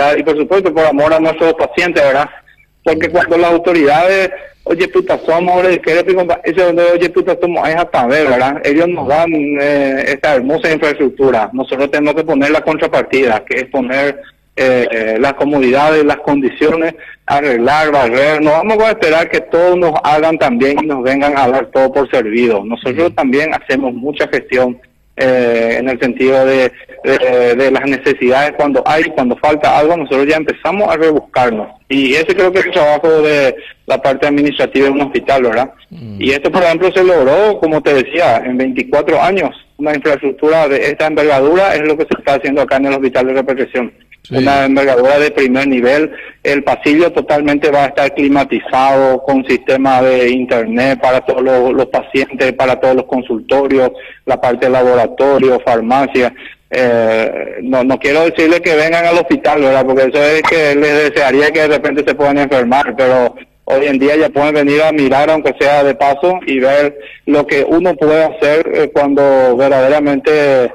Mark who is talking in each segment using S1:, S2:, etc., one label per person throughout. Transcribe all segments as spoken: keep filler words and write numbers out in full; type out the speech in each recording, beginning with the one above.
S1: autoridades y por supuesto por amor a nuestros pacientes, ¿verdad? Porque cuando las autoridades, oye puta somos, eso donde oye puta somos, es hasta ver, ¿verdad? Ellos nos dan eh, esta hermosa infraestructura, nosotros tenemos que poner la contrapartida, que es poner eh, eh, las comodidades, las condiciones, arreglar, barrer. No vamos a esperar que todos nos hagan también y nos vengan a dar todo por servido. Nosotros también hacemos mucha gestión eh, en el sentido de, de, de las necesidades. Cuando hay, cuando falta algo, nosotros ya empezamos a rebuscarnos. Y ese creo que es el trabajo de la parte administrativa de un hospital, ¿verdad? Mm. Y esto, por ejemplo, se logró, como te decía, en veinticuatro años. Una infraestructura de esta envergadura es lo que se está haciendo acá en el Hospital de Represión. Sí. Una envergadura de primer nivel. El pasillo totalmente va a estar climatizado, con sistema de internet para todos los, los pacientes, para todos los consultorios, la parte de laboratorio, farmacia. Eh, no no quiero decirles que vengan al hospital, ¿verdad? Porque eso es que les desearía que de repente se puedan enfermar, pero hoy en día ya pueden venir a mirar, aunque sea de paso, y ver lo que uno puede hacer eh, cuando verdaderamente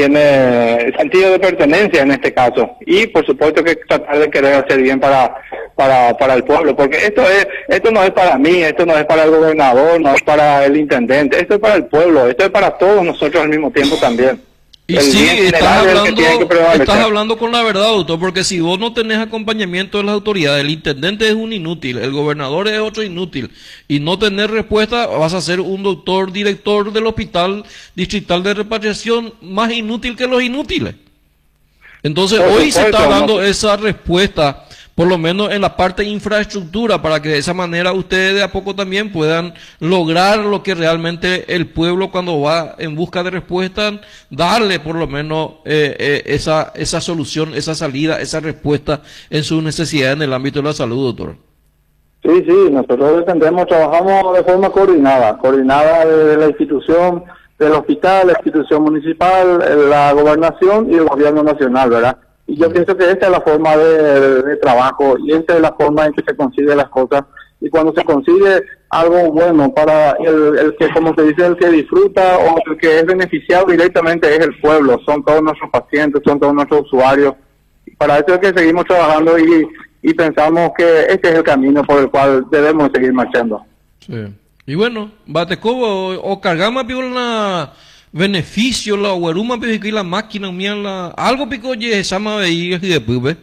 S1: tiene sentido de pertenencia en este caso. Y por supuesto que tratar de querer hacer bien para para para el pueblo, porque esto es esto no es para mí, esto no es para el gobernador, no es para el intendente, esto es para el pueblo, esto es para todos nosotros al mismo tiempo también.
S2: Y el sí, estás hablando, estás hablando con la verdad, doctor, porque si vos no tenés acompañamiento de las autoridades, el intendente es un inútil, el gobernador es otro inútil, y no tener respuesta, vas a ser un doctor director del hospital distrital de repatriación más inútil que los inútiles. Entonces, hoy se está dando esa respuesta, por lo menos en la parte de infraestructura, para que de esa manera ustedes de a poco también puedan lograr lo que realmente el pueblo, cuando va en busca de respuestas, darle por lo menos eh, eh, esa esa solución, esa salida, esa respuesta en sus necesidades en el ámbito de la salud, doctor.
S1: Sí, sí, nosotros defendemos, trabajamos de forma coordinada, coordinada de la institución, del hospital, la institución municipal, la gobernación y el gobierno nacional, ¿verdad? Y yo pienso que esta es la forma de, de, de trabajo y esta es la forma en que se consiguen las cosas. Y cuando se consigue algo bueno para el, el que, como se dice, el que disfruta o el que es beneficiado directamente es el pueblo, son todos nuestros pacientes, son todos nuestros usuarios. Y para eso es que seguimos trabajando y, y pensamos que este es el camino por el cual debemos seguir marchando.
S2: Sí. Y bueno, Batecobo o, o cargamos una beneficio la guaruma pero la máquina mía la algo pico ye sama veía y después ve.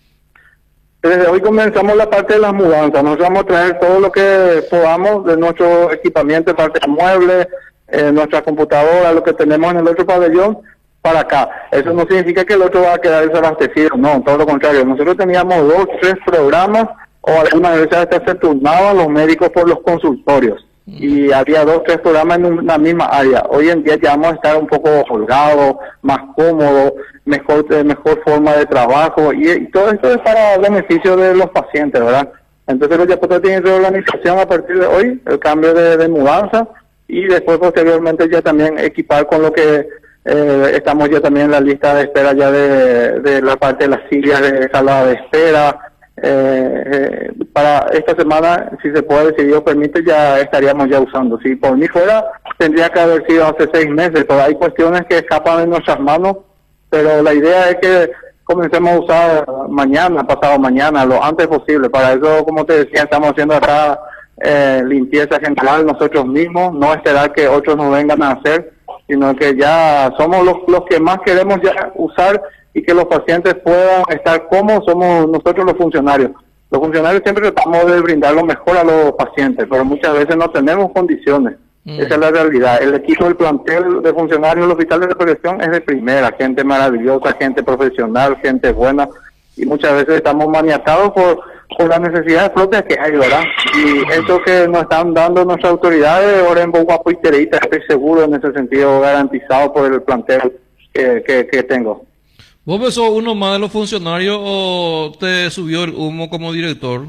S1: Desde hoy comenzamos la parte de las mudanzas. Nos vamos a traer todo lo que podamos de nuestro equipamiento, parte de muebles, eh, nuestra computadora, lo que tenemos en el otro pabellón para acá. Eso no significa que el otro va a quedar desabastecido, no, todo lo contrario. Nosotros teníamos dos, tres programas o algunas veces hasta se turnaban los médicos por los consultorios. Y había dos, tres programas en una misma área. Hoy en día ya vamos a estar un poco holgados, más cómodos, mejor eh, mejor forma de trabajo, y, y todo esto es para el beneficio de los pacientes, ¿verdad? Entonces los Yapotes tienen reorganización a partir de hoy, el cambio de, de mudanza, y después posteriormente ya también equipar con lo que eh, estamos ya también en la lista de espera ya de, de la parte de las sillas de sala de espera. Eh, eh, para esta semana, si se puede, si Dios permite, ya estaríamos ya usando. Si por mí fuera, tendría que haber sido hace seis meses, pero hay cuestiones que escapan de nuestras manos, pero la idea es que comencemos a usar mañana, pasado mañana, lo antes posible. Para eso, como te decía, estamos haciendo acá eh, limpieza general nosotros mismos, no esperar que otros nos vengan a hacer, sino que ya somos los, los que más queremos ya usar y que los pacientes puedan estar cómodos, somos nosotros los funcionarios. Los funcionarios siempre tratamos de brindar lo mejor a los pacientes, pero muchas veces no tenemos condiciones. Mm. Esa es la realidad. El equipo del plantel de funcionarios del Hospital de Represión es de primera, gente maravillosa, gente profesional, gente buena, y muchas veces estamos maniatados por, por las necesidades propias que hay, ¿verdad? Y eso que nos están dando nuestras autoridades, ahora en Boguapo y Tereita, estoy seguro en ese sentido, garantizado por el plantel que, que, que tengo.
S2: ¿Vos sos uno más de los funcionarios o te subió el humo como director?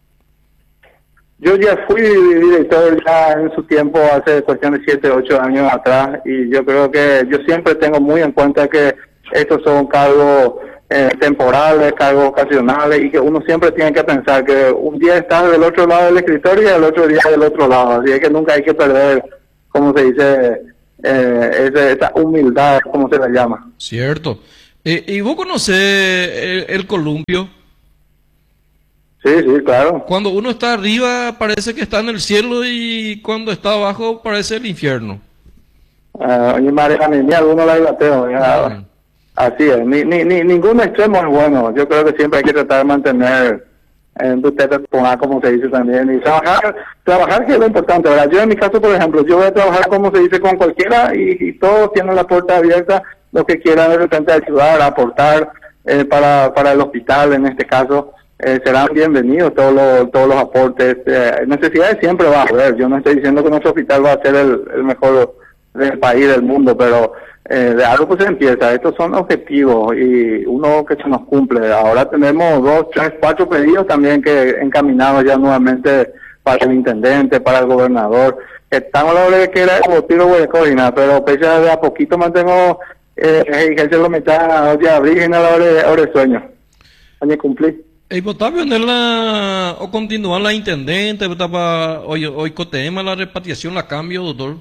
S1: Yo ya fui director ya en su tiempo, hace cuestión de siete, ocho años atrás, y yo creo que yo siempre tengo muy en cuenta que estos son cargos eh, temporales, cargos ocasionales, y que uno siempre tiene que pensar que un día estás del otro lado del escritorio y el otro día del otro lado, así es que nunca hay que perder, como se dice, eh, esa, esa humildad, como se le llama.
S2: Cierto. Eh, ¿Y vos conocés el, el columpio?
S1: Sí, sí, claro.
S2: Cuando uno está arriba parece que está en el cielo y cuando está abajo parece el infierno.
S1: Uh, y María, ni, ni alguno la gateo, ya. Mm. Así es, ni, ni, ni ningún extremo es bueno. Yo creo que siempre hay que tratar de mantener en usted como se dice también, y trabajar, trabajar que es lo importante, ¿verdad? Yo en mi caso, por ejemplo, yo voy a trabajar como se dice con cualquiera y, y todos tienen la puerta abierta, lo que quieran de repente ayudar, aportar eh, para, para el hospital en este caso, eh, serán bienvenidos todos los, todos los aportes. Eh, necesidades siempre va a haber, yo no estoy diciendo que nuestro hospital va a ser el, el mejor del país, del mundo, pero eh, de algo pues se empieza. Estos son objetivos y uno que se nos cumple. Ahora tenemos dos, tres, cuatro pedidos también que encaminados ya nuevamente para el intendente, para el gobernador. Estamos a la hora de que era como tiro de coordinar, pero pese a de a poquito mantengo eh, que se lo meta ya abrir a la hora de, hora de sueño. Año cumplir.
S2: ¿Y vos estás viendo la, o continúa la intendente, para hoy, hoy tema la repatriación, la cambio, doctor?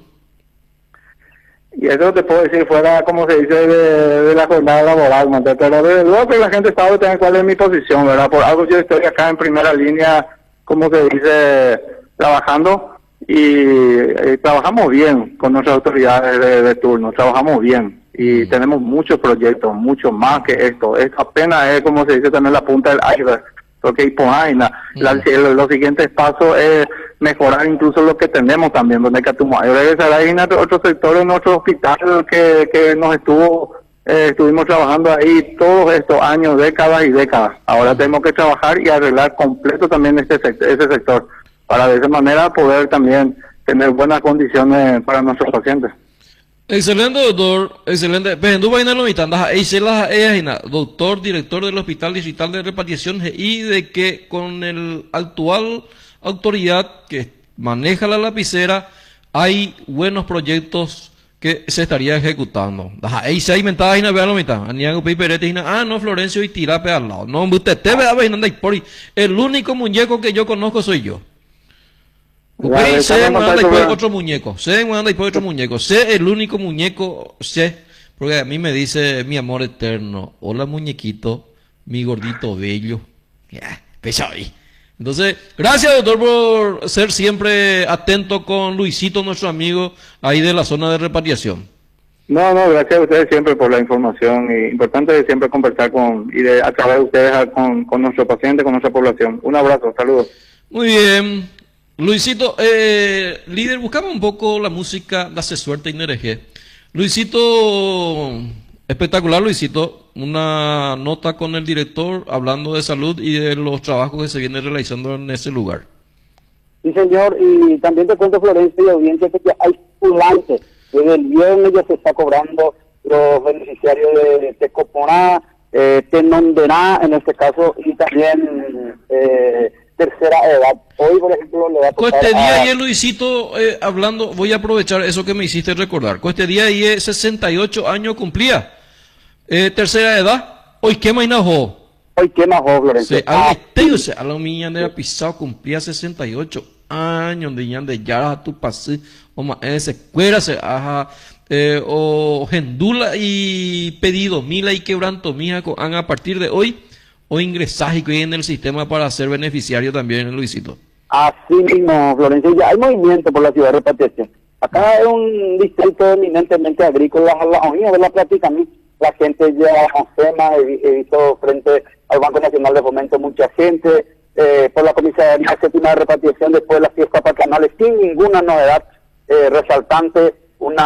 S1: Y eso te puedo decir fuera, como se dice, de, de la jornada laboral, ¿no? Pero desde luego que la gente sabe también cuál es mi posición, ¿verdad? Por algo yo estoy acá en primera línea, como se dice, trabajando y, y trabajamos bien con nuestras autoridades de, de turno, trabajamos bien y tenemos muchos proyectos, mucho más que esto. Esto apenas es, como se dice, también la punta del iceberg, porque hay poaina. La, los siguientes pasos es mejorar incluso lo que tenemos también, donde hay otro sector en nuestro hospital que, que nos estuvo, eh, estuvimos trabajando ahí todos estos años, décadas y décadas. Ahora tenemos que trabajar y arreglar completo también este sector, ese sector, para de esa manera poder también tener buenas condiciones para nuestros pacientes.
S2: Excelente, doctor. Excelente. Doctor, director del Hospital Distrital de Repatriación, y de que con el actual autoridad que maneja la lapicera hay buenos proyectos que se estaría ejecutando. Ahí se ha inventado ahí, vea la mitad. Ah, no, Florencio y Tirape al lado. No, usted te ve a el único muñeco que yo conozco soy yo. Okay, sé manda y puede otro muñeco, sé manda y puede otro muñeco, sé el único muñeco, sé, porque a mí me dice mi amor eterno, hola muñequito, mi gordito bello, ya, pesa ahí. Entonces, gracias doctor por ser siempre atento con Luisito, nuestro amigo, ahí de la zona de repatriación.
S1: No, no, gracias a ustedes siempre por la información, y importante siempre conversar con, y de, a través de ustedes con, con nuestros pacientes, con nuestra población. Un abrazo, saludos.
S2: Muy bien. Luisito, eh, líder, buscamos un poco la música de Hace Suerte y Nereje. Luisito, espectacular Luisito, una nota con el director hablando de salud y de los trabajos que se vienen realizando en ese lugar.
S3: Sí, señor, y también te cuento, Florencia y audiencia, que hay fulante. Desde el viernes ya se está cobrando los beneficiarios de Tecoponá, eh, Tenondená, en este caso, y también... Eh, tercera edad. Hoy, por ejemplo, le va a tocar
S2: este día
S3: a...
S2: ayer, Luisito, eh, hablando, voy a aprovechar eso que me hiciste recordar. Este día ayer, sesenta y ocho años cumplía. Eh, tercera edad. Hoy, ¿qué más no?
S3: Hoy, ¿qué más no, Florencia?
S2: Ah, a la mía de pisado cumplía sesenta y ocho años, de de ya a tu pase, o más, ese cuera se ajá, eh, o gendula y pedido, mila y quebranto, mija, a partir de hoy. O ingresás y en el sistema para ser beneficiario también, Luisito.
S3: Así mismo, Florencia, ya hay movimiento por la ciudad de repatriación. Acá es un distrito eminentemente agrícola, a la orilla de la plática, la gente ya SEMA, he, he visto frente al Banco Nacional de Fomento mucha gente, eh, por la Comisaría Séptima de Repatriación después de las fiestas patronales, sin ninguna novedad eh, resaltante.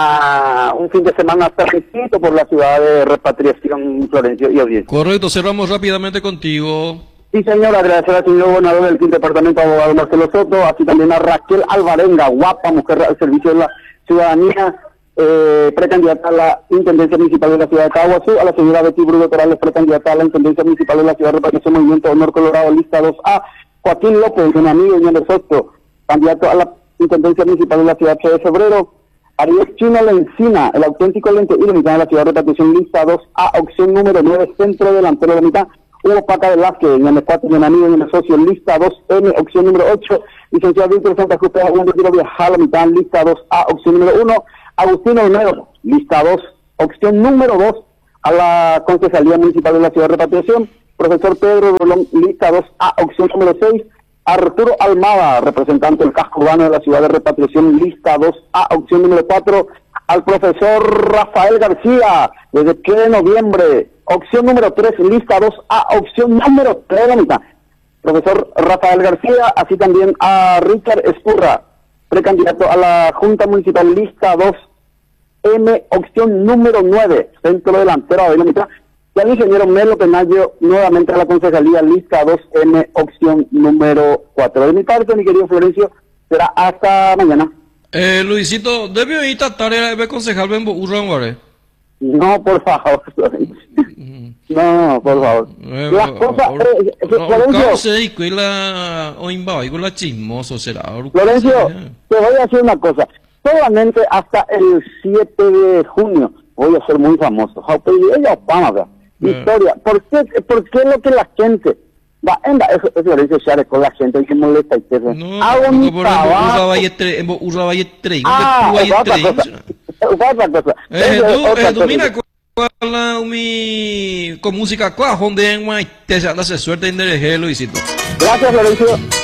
S3: Una un fin de semana tranquilo por la ciudad de repatriación, Florencio y audiencia.
S2: Correcto, cerramos rápidamente contigo.
S3: Sí, señor, agradecer al señor gobernador del quinto departamento, abogado Marcelo Soto, así también a Raquel Alvarenga, guapa mujer al servicio de la ciudadanía, eh, precandidata a la Intendencia Municipal de la ciudad de Caguazú, a la señora Betty Bruno Torales, precandidata a la Intendencia Municipal de la ciudad de Repatriación Movimiento Honor Colorado, lista dos A, Joaquín López, un amigo y de Soto, candidato a la Intendencia Municipal de la ciudad de febrero, Ariel Chino Lencina, el auténtico lente y de mitad de la ciudad de repatriación, lista dos A, opción número nueve, centro delantero de mitad, Hugo Paca Velázquez, en el cuatro, en amigo y en el socio, lista dos M, opción número ocho, licenciado Víctor Santa Cruz, un retiro viajar a la mitad, lista dos A, opción número uno, Agustín Olmedo, lista dos, opción número dos, a la Concejalía Municipal de la Ciudad de Repatriación, profesor Pedro Rolón, lista dos A, opción número seis, Arturo Almada, representante del casco urbano de la Ciudad de Repatriación, lista dos A, opción número cuatro, al profesor Rafael García, desde que de noviembre, opción número tres, lista dos A, opción número tres, la mitad. Profesor Rafael García, así también a Richard Escurra, precandidato a la Junta Municipal, lista dos M, opción número nueve, centro delantero de la mitad. Y al ingeniero Melo Penayo, nuevamente a la concejalía, lista dos M, opción número cuatro. De mi parte, mi querido Florencio, será hasta mañana.
S2: Eh, Luisito, ¿debe ir a tarea de concejal Bembo Urranguare?
S3: No, por favor, Florencio. No, por favor.
S2: Eh,
S3: Las cosas... Eh, Florencio...
S2: ¿Cómo se dice que la... o imbao, con la chismoso será?
S3: Florencio, te voy a decir una cosa. Solamente hasta el siete de junio voy a ser muy famoso. Ella Obama, ¿verdad? Historia. ¿Por qué, ¿Por qué lo que la gente va en eso es Florencio Chávez con la gente que molesta y que
S2: no,
S3: hago mi
S2: trabajo? Usa Valle tres.
S3: Ah, otra cosa. Otra cosa.
S2: Eh, tú, mira, con mi con música cuajón de en te se suerte en el Luisito.
S3: Gracias, Florencio.